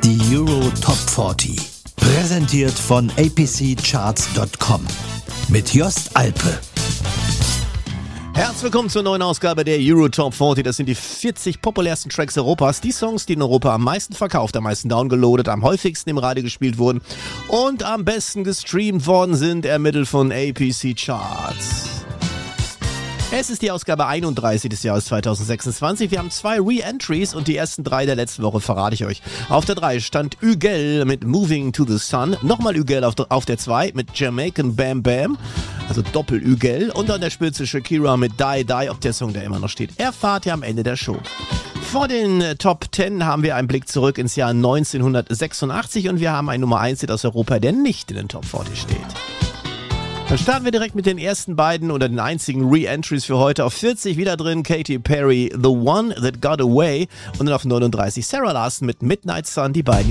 Die Euro Top 40. Präsentiert von apccharts.com. Mit Jost Alpe. Herzlich willkommen zur neuen Ausgabe der Euro Top 40. Das sind die 40 populärsten Tracks Europas. Die Songs, die in Europa am meisten verkauft, am meisten downgeloadet, am häufigsten im Radio gespielt wurden und am besten gestreamt worden sind, ermittelt von APC Charts. Es ist die Ausgabe 31 des Jahres 2026. Wir haben 2 Re-Entries und die ersten 3 der letzten Woche verrate ich euch. Auf der 3 stand Ügel mit Moving to the Sun. Nochmal Ügel auf der 2 mit Jamaican Bam Bam. Also Doppel-Ügel. Und an der Spitze Shakira mit Die Die, ob der Song da immer noch steht. Erfahrt ihr am Ende der Show. Vor den Top 10 haben wir einen Blick zurück ins Jahr 1986 und wir haben einen Nummer 1 Hit aus Europa, der nicht in den Top 40 steht. Dann starten wir direkt mit den ersten beiden oder den einzigen Re-Entries für heute. Auf 40 wieder drin Katy Perry, The One That Got Away. Und dann auf 39 Sarah Larsson mit Midnight Sun, die beiden